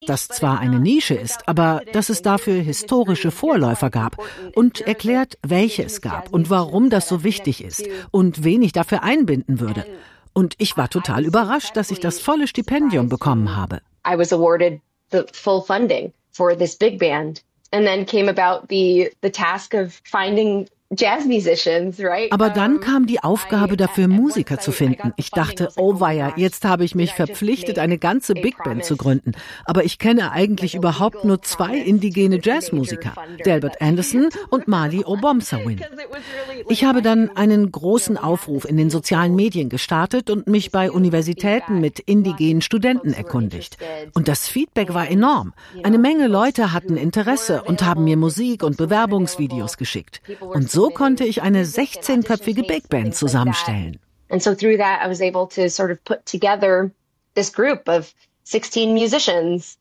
das zwar eine Nische ist, aber dass es dafür historische Vorläufer gab und erklärt, welche es gab und warum das so wichtig ist und wen ich dafür einbinden würde. Und ich war total überrascht, dass ich das volle Stipendium bekommen habe. I was awarded the full funding for this big band. And then came about the task of finding jazz musicians, right? Aber dann kam die Aufgabe dafür, Musiker zu finden. Ich dachte, oh weia, jetzt habe ich mich verpflichtet, eine ganze Big Band zu gründen. Aber ich kenne eigentlich überhaupt nur 2 indigene Jazzmusiker, Delbert Anderson und Mali Obomsawin. Ich habe dann einen großen Aufruf in den sozialen Medien gestartet und mich bei Universitäten mit indigenen Studenten erkundigt. Und das Feedback war enorm. Eine Menge Leute hatten Interesse und haben mir Musik und Bewerbungsvideos geschickt. Und so konnte ich eine 16-köpfige Big Band zusammenstellen. And so through that I was able to sort of put together this group of 16 musicians.